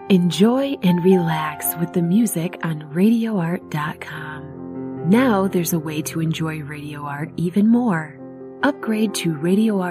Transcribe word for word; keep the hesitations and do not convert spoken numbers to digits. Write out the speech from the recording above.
Enjoy and relax with the music on radio art dot com. Now there's a way to enjoy Radio Art even more. Upgrade to Radio Art